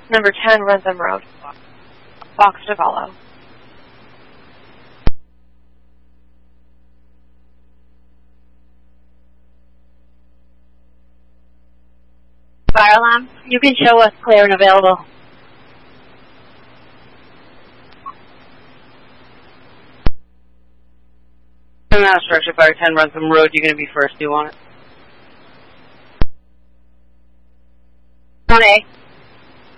Number 10, Rentham Road. Box to follow. Fire alarm, you can show us clear and available. Structure Fire 10, Rentham Road, you're going to be first. Do you want it? 1A.